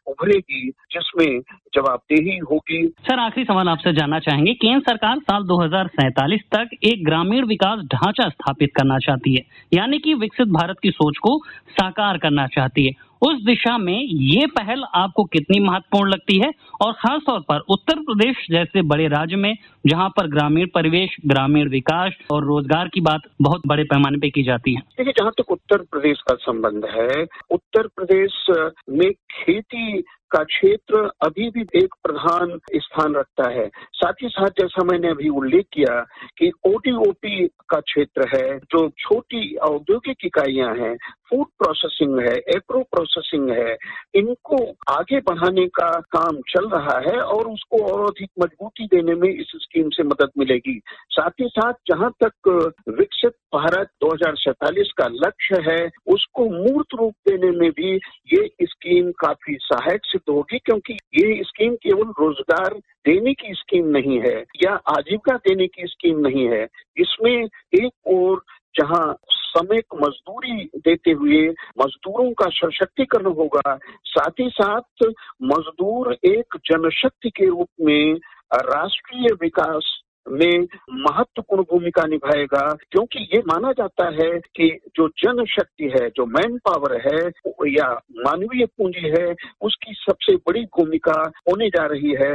उभरेगी, जिसमें जवाबदेही होगी। सर, आखिरी सवाल आपसे जानना चाहेंगे, केंद्र सरकार साल 2047 तक एक ग्रामीण विकास ढांचा स्थापित करना चाहती है, यानी कि विकसित भारत की सोच को साकार करना चाहती है। उस दिशा में ये पहल आपको कितनी महत्वपूर्ण लगती है, और खास तौर पर उत्तर प्रदेश जैसे बड़े राज्य में जहां पर ग्रामीण परिवेश, ग्रामीण विकास और रोजगार की बात बहुत बड़े पैमाने पे की जाती है? देखिए, जहाँ तक उत्तर प्रदेश का संबंध है, उत्तर प्रदेश में खेती का क्षेत्र अभी भी एक प्रधान स्थान रखता है। साथ ही साथ जैसा मैंने अभी उल्लेख किया कि ओटीओपी का क्षेत्र है, जो छोटी औद्योगिक इकाइयां हैं, फूड प्रोसेसिंग है, एग्रो प्रोसेसिंग है, इनको आगे बढ़ाने का काम चल रहा है और उसको और अधिक मजबूती देने में इस स्कीम से मदद मिलेगी। साथ ही साथ जहां तक विकसित भारत 2047 का लक्ष्य है, उसको मूर्त रूप देने में भी ये स्कीम काफी सहायक सिद्ध होगी, क्योंकि ये स्कीम केवल रोजगार देने की स्कीम नहीं है या आजीविका देने की स्कीम नहीं है। इसमें एक और जहां श्रमिक मजदूरी देते हुए मजदूरों का सशक्तिकरण होगा, साथ ही साथ मजदूर एक जनशक्ति के रूप में राष्ट्रीय विकास में महत्वपूर्ण भूमिका निभाएगा, क्योंकि ये माना जाता है कि जो जनशक्ति है, जो मैन पावर है या मानवीय पूंजी है, उसकी सबसे बड़ी भूमिका होने जा रही है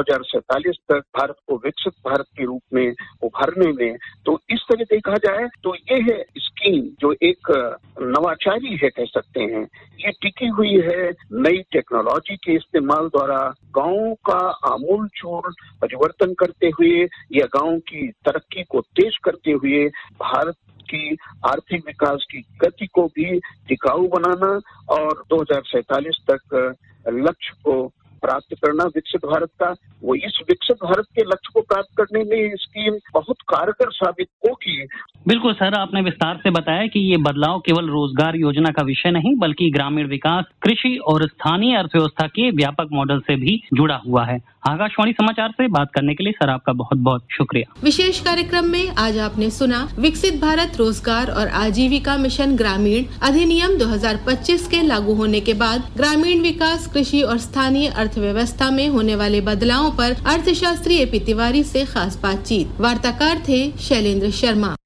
2047 तक भारत को विकसित भारत के रूप में उभरने में। तो इस तरह देखा जाए तो ये है स्कीम जो एक नवाचारी है, कह सकते हैं। ये टिकी हुई है नई टेक्नोलॉजी के इस्तेमाल द्वारा, गाँव का आमूलचूल परिवर्तन करते हुए या गांव की तरक्की को तेज करते हुए भारत की आर्थिक विकास की गति को भी टिकाऊ बनाना और 2047 तक लक्ष्य को प्राप्त करना विकसित भारत का, वो इस विकसित भारत के लक्ष्य को प्राप्त करने में स्कीम बहुत कारगर साबित होगी। बिल्कुल सर, आपने विस्तार से बताया कि ये बदलाव केवल रोजगार योजना का विषय नहीं, बल्कि ग्रामीण विकास, कृषि और स्थानीय अर्थव्यवस्था के व्यापक मॉडल से भी जुड़ा हुआ है। आकाशवाणी समाचार से बात करने के लिए सर आपका बहुत बहुत शुक्रिया। विशेष कार्यक्रम में आज आपने सुना विकसित भारत रोजगार और आजीविका मिशन ग्रामीण अधिनियम 2025 के लागू होने के बाद ग्रामीण विकास, कृषि और स्थानीय अर्थव्यवस्था में होने वाले बदलावों पर अर्थशास्त्री एपी तिवारी से खास बातचीत। वार्ताकार थे शैलेंद्र शर्मा।